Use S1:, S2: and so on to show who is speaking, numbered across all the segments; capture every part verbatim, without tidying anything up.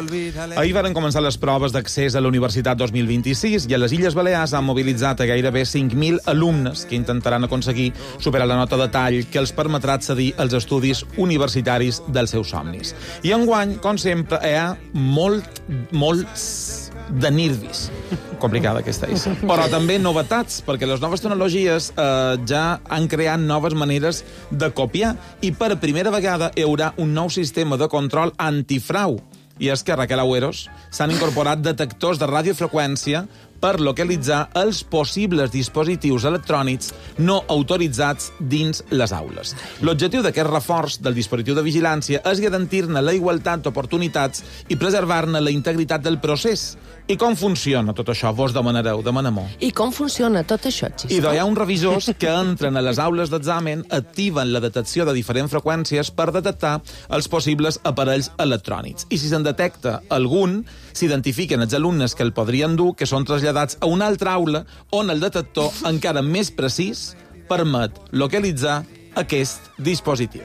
S1: Ahir varen començar les proves d'accés a la Universitat dos mil vint-i-sis i a les Illes Balears han mobilitzat a gairebé cinc mil alumnes que intentaran aconseguir superar la nota de tall que els permetrà accedir als estudis universitaris dels seus somnis. I enguany, com sempre, hi ha molt, molts de nervis. Complicada aquesta issa. Però també novetats, perquè les noves tecnologies eh, ja han creat noves maneres de copiar i per primera vegada hi haurà un nou sistema de control antifrau. I és que a Raquel Agüeros s'han incorporat detectors de radiofreqüència per localitzar els possibles dispositius electrònics no autoritzats dins les aules. L'objectiu d'aquest reforç del dispositiu de vigilància és garantir-ne la igualtat d'oportunitats i preservar-ne la integritat del procés. I com funciona tot això? Vos demanareu, demanem-ho.
S2: I com funciona tot això, Xisco?
S1: I hi ha uns revisors que entren a les aules d'examen, activen la detecció de diferents freqüències per detectar els possibles aparells electrònics. I si se'n detecta algun, s'identifiquen els alumnes que el podrien dur, que són traslladats a una altra aula on el detector, encara més precís, permet localitzar aquest dispositiu.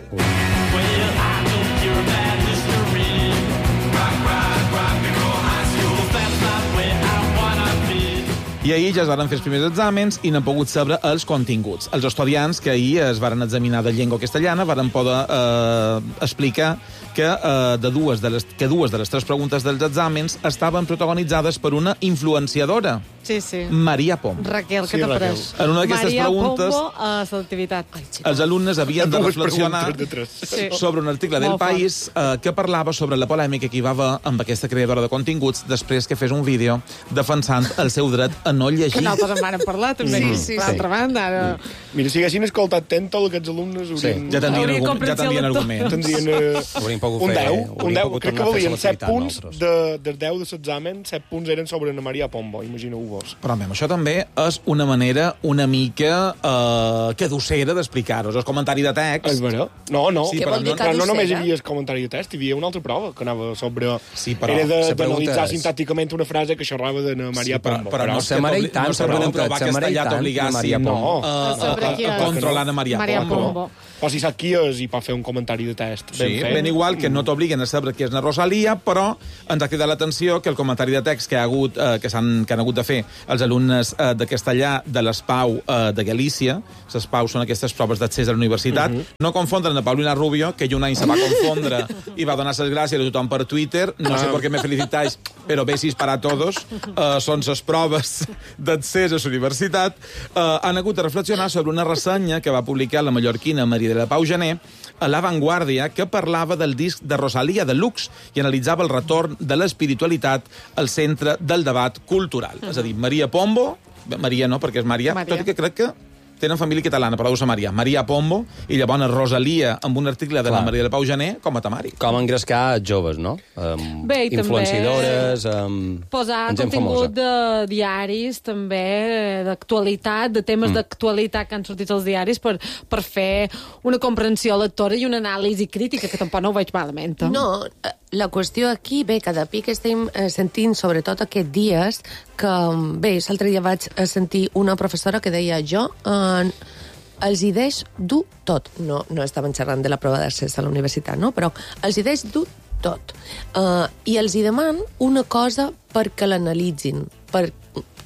S1: I ahir ja es van fer els primers exàmens i n'han pogut saber els continguts. Els estudiants que ahir es van examinar de llengua castellana van poder eh, explicar que, eh, de dues de les, que dues de les tres preguntes dels exàmens estaven protagonitzades per una influenciadora.
S3: Sí, sí.
S1: Maria Pombo.
S3: Raquel,
S4: Sí,
S3: què t'ha
S4: Raquel.
S3: pres?
S1: En una d'aquestes
S3: Maria
S1: preguntes,
S3: Pombo a selectivitat.
S1: els alumnes havien de
S4: Dues
S1: reflexionar
S4: preguntes de tres.
S3: Sí.
S1: sobre un article del
S3: Molt fort.
S1: País eh, que parlava sobre la polèmica que hi va haver amb aquesta creadora de continguts després que fes un vídeo defensant el seu dret a no llegir.
S3: Que nosaltres en vàrem parlar, també.
S2: Sí, sí,
S3: Per altra banda, ara...
S4: Mira, si haguessin escoltat Tentol, aquests alumnes haurien...
S1: Ja tindrien,
S3: Hauria
S1: argu ja
S3: comprensió
S1: tindrien
S3: lector.
S1: argument.
S4: tindrien eh,
S5: Hauríem pogut
S4: un
S5: fer-
S4: deu,
S5: hauríem
S4: un deu.
S5: pogut
S4: Crec que
S5: tornar a fer
S4: valien set
S5: selectivitat
S4: punts
S5: nosaltres.
S4: de, dels deu de l'examen, set punts eren sobre la Maria Pombo, imagineu-vos.
S1: Però, home, això també és una manera una mica eh, caducera d'explicar-ho. És comentari de text.
S4: És vera? No, no,
S1: Sí,
S2: Què
S1: però
S2: vol dir
S1: no-
S4: però no només hi
S2: caducera?
S4: havia el comentari de test, hi havia una altra prova que anava sobre...
S1: Sí, però
S4: Era de-
S5: la pregunta
S4: d'analitzar
S5: és-
S4: sintàcticament una frase que xerrava de na Maria
S1: Sí, però,
S4: Pombo.
S1: però no és
S5: se
S1: que
S5: mereix
S1: t'obli-
S5: tant,
S1: no se
S5: però
S1: poden
S5: que
S1: provar
S5: se
S1: que
S5: mereix
S1: castellà
S5: tant,
S1: t'obligassin
S5: Maria
S4: Pombo.
S1: a, a,
S3: Sobre
S1: a,
S3: qui
S1: a
S3: és?
S1: controlar a Maria,
S3: Maria
S1: Pombo.
S3: Pombo.
S4: Però si sap qui és i pot fer un comentari de test ben
S1: Sí,
S4: fet.
S1: ben igual que no t'obliguen a saber qui és la Rosalia, però ens ha cridat l'atenció que el comentari de text que, ha hagut, eh, que, han, que han hagut de fer els alumnes eh, de castellà de l'ESPAU eh, de Galícia, les PAU són aquestes proves d'accés a la universitat, uh -huh. no confondren a Paulina Rubio, que un any se va confondre i va donar les gràcies a tothom per Twitter, no sé per què me felicitáis, però besis para todos, eh, són les proves d'accés a la universitat, eh, han hagut de reflexionar sobre una ressenya que va publicar la mallorquina Maria de la Pau Gené a La Vanguardia, que parlava del disc de Rosalia Deluxe i analitzava el retorn de l'espiritualitat al centre del debat cultural. Uh -huh. És a dir, Maria Pombo, Maria no, perquè és Maria,
S3: Maria.
S1: tot i que crec que tenen família catalana, però deu ser Maria. Maria Pombo i llavors Rosalia amb un article de la
S5: Clar.
S1: Maria de la Pau Gené com a temari.
S5: Com engrescar joves, no? Um,
S3: Bé, i també
S5: influenciadores, um,
S3: Posar
S5: amb gent
S3: contingut
S5: famosa.
S3: de diaris, també, d'actualitat, de temes mm. d'actualitat que han sortit als diaris per, per fer una comprensió lectora i una anàlisi crítica, que tampoc no ho veig malament. Eh?
S2: No, eh, la qüestió aquí, bé, cada pic estem eh, sentint, sobretot aquests dies, que, bé, l'altre dia vaig eh, sentir una professora que deia jo eh, els hi deix dur tot. No, no estaven xerrant de la prova d'accés a la universitat, no? Però els hi deix dur tot. Uh, I els hi deman una cosa perquè l'analitzin, per,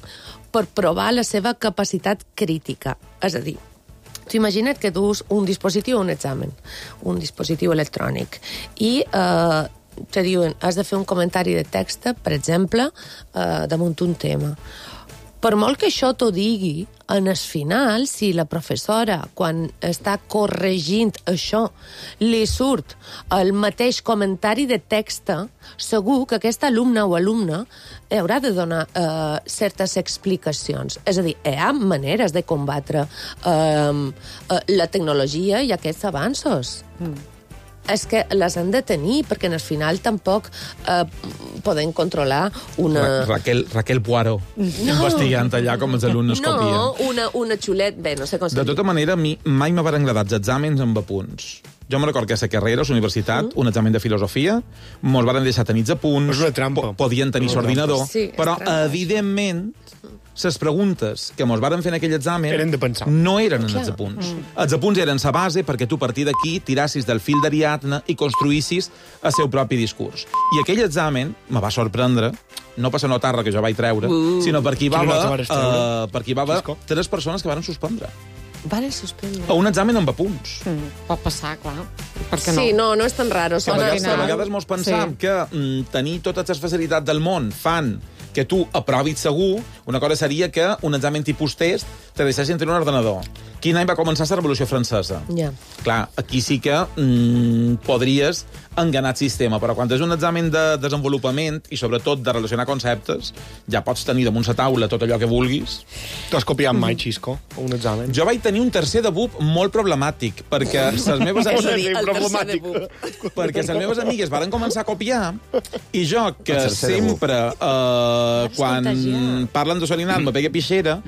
S2: per provar la seva capacitat crítica. És a dir, tu imagina't que dus un dispositiu a un examen, un dispositiu electrònic, i eh, te diuen, has de fer un comentari de text, per exemple, eh, damunt un tema. Per molt que això t'ho digui, en el final, si la professora, quan està corregint això, li surt el mateix comentari de text, segur que aquest alumne o alumne haurà de donar eh, certes explicacions. És a dir, hi ha maneres de combatre eh, la tecnologia i aquests avanços. Mm. És que les han de tenir, perquè al final tampoc eh, poden controlar una...
S1: Ra Raquel, Raquel Poirot, no. investigant allà com els alumnes
S2: no,
S1: copien.
S2: No, una, una xulet... Bé, no sé com
S1: De tota manera, a mi mai m'havien agradat els exàmens amb apunts. Jo me recordo que a la carrera, a la universitat, mm. un examen de filosofia, mos van deixar tenir apunts,
S4: És una trampa.
S1: po podien tenir l'ordinador,
S2: Sí, és
S1: però,
S2: trampa.
S1: evidentment, les preguntes que mos varen fer en aquell examen
S4: Eren de pensar.
S1: no eren en els apunts. Mm. Els apunts eren la base perquè tu a partir d'aquí tirassis del fil d'Ariadna i construïssis el seu propi discurs. I aquell examen me va sorprendre, no per la notarra que jo vaig treure, uh. sinó perquè hi va
S4: Quina nota
S1: haver,
S4: vares treure?
S1: uh, perquè hi va haver
S4: Xisco?
S1: tres persones que varen suspendre.
S2: Vale suspendre.
S1: A un examen amb apunts.
S3: Mm, pot passar, clar. Per què no?
S2: Sí, no, no és tan raro.
S1: Que a
S2: Sona,
S1: vegades, a
S2: sona...
S1: vegades mos pensam
S3: Sí.
S1: que mm, tenir totes les facilitats del món fan que tu aprovis segur. Una cosa seria que un examen tipus test te deixessin tenir un ordenador. Quin any va començar la Revolució Francesa?
S2: Ja.
S1: Clar, aquí sí que mm, podries enganar el sistema, però quan és un examen de desenvolupament i sobretot de relacionar conceptes, ja pots tenir damunt la taula tot allò que vulguis.
S4: T'has copiat mai, Xisco, un examen?
S1: Jo vaig tenir un tercer de B U P molt problemàtic, perquè les meves
S2: És a
S1: amigues,
S2: dir, el tercer de
S4: problemàtic.
S2: B U P.
S1: perquè les meves amigues varen començar a copiar i jo, que
S5: El tercer de B U P.
S1: sempre, eh, quan
S2: contagiar.
S1: parlen de sorinat, me pegue pixera,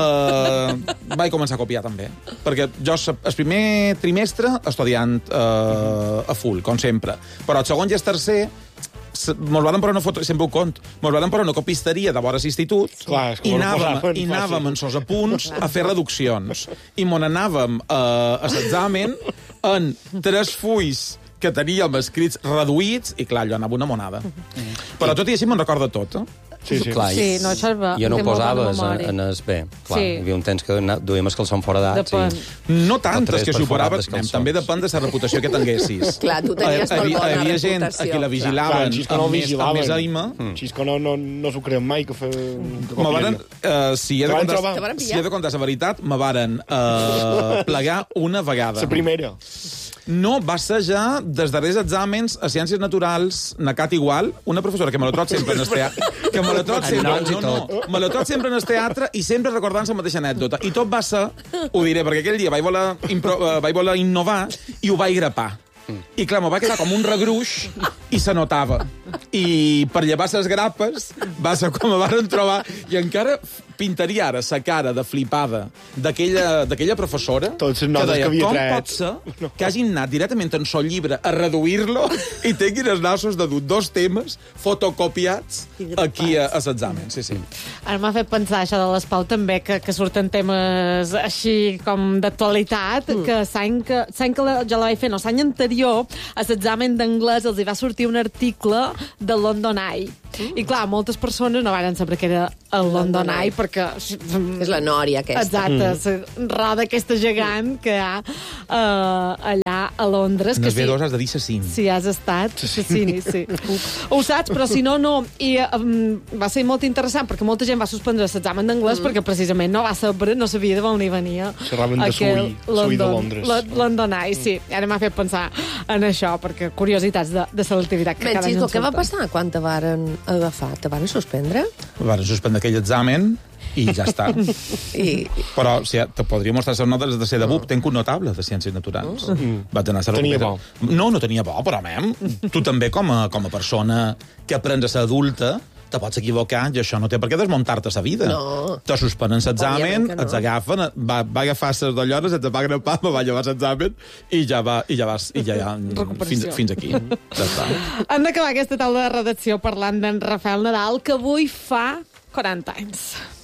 S1: eh, vaig començar a copiar també. Perquè jo, el primer trimestre, estudiant eh, a full, com sempre. Però el segon i el tercer, s- mos varen per una foto, sempre ho cont, mos varen per una copisteria de vores institut
S4: Clar, és que
S1: i
S4: ho
S1: anàvem,
S4: posaven
S1: i
S4: fàcil.
S1: anàvem en sos apunts a fer reduccions. I mon anàvem eh, a l'examen en tres fulls que teníem escrits reduïts, i clar, allò anava una monada. Però tot i així me'n recorda tot, eh?
S4: Sí, sí.
S5: Clar,
S3: Sí, no, això va,
S5: jo no
S3: té molt bona
S5: posaves en,
S3: memòria.
S5: en es bé. Clar,
S3: Sí.
S5: hi havia un temps que na- duíem els calçons fora d'ats.
S3: Depèn.
S5: I...
S1: No tantes
S5: tres
S1: que si ho
S5: perforat
S1: paraves,
S5: dels calçons.
S1: també depèn de la reputació que tinguessis.
S2: Clar, tu tenies molt
S1: Hi
S2: bona
S1: havia gent
S2: reputació.
S1: a qui la
S4: Clar,
S1: vigilaven
S4: en Xisco no
S1: amb, més, amb
S4: vigilaven.
S1: més aima.
S4: Xisco no, no, no s'ho creuen mai, que fa... Que
S1: Me varen, eh, si he de
S4: Te van
S1: contar,
S4: trobar?
S2: Te varen pillar?
S1: si he de contar la veritat, me varen eh, plegar una vegada.
S4: La primera.
S1: No, va ser ja dels darrers exàmens a Ciències Naturals, necat igual, una professora que me la trot sempre en el teatre. Que me la trot sempre,
S5: noms i
S1: no, no, me la trot sempre en el teatre i sempre recordant la mateixa anècdota. I tot va ser, ho diré, perquè aquell dia vaig voler, impro, eh, vaig voler innovar i ho vaig grapar. I clar, me va quedar com un regruix i se notava. I per llevar les grapes va ser com me varen trobar i encara pintaria ara la cara de flipada d'aquella d'aquella professora
S4: Tots les notes
S1: deia,
S4: que havia
S1: com
S4: tret."
S1: pot ser que hagin anat directament en sol llibre a reduir-lo i tinguin els nassos de dur dos temes fotocopiats aquí a, a l'examen. Sí, sí.
S3: Ara m'ha fet pensar això de l'Espau també, que, que surten temes així com d'actualitat, mm. que l'any que, l'any que la, jo la vaig fer, no, l'any anterior, a l'examen d'anglès els hi va sortir un article de London Eye. Mm. I clar, moltes persones no van saber que era el London, London Eye, perquè...
S2: És la nòria, aquesta.
S3: Exacte, mm. la roda aquesta gegant que hi ha uh, allà a Londres.
S1: En
S3: Que
S1: els B dos has de dir cecín.
S3: si has estat, sí, sí, sí. Ho saps, però si no, no. I um, va ser molt interessant, perquè molta gent va suspendre l'examen d'anglès mm. perquè precisament no va saber, no sabia de on li venia
S4: Xerraven de
S3: aquell
S4: Sui, Sui de Londres.
S3: Lo- London Eye, sí. Ara m'ha fet pensar en això, perquè curiositats de, de selectivitat que
S2: Ben,
S3: cada any
S2: Xisco,
S3: ens
S2: què va
S3: surten.
S2: passar quan te varen agafar? Te varen suspendre?
S1: Van suspendre aquell examen i ja està.
S2: I...
S1: Però o sigui, te podria mostrar les notes de ser de B U P. Tenc un notable de Ciències Naturals. Mm. Vaig anar a la
S4: Tenia
S1: recupera- No, no tenia bo, però, mem, tu també com a, com a persona que aprens a ser adulta te pots equivocar i això no té per què desmuntar-te la vida.
S2: No.
S1: Te suspenen l'examen,
S2: Òbviament que no.
S1: ens agafen, va, va agafar les dollores, ens va grapar, me va llevar l'examen i ja va, i ja vas, i ja, ja fins,
S3: Recuperació.
S1: fins aquí. Ja està.
S3: Hem d'acabar aquesta taula de redacció parlant d'en Rafael Nadal, que avui fa quaranta anys.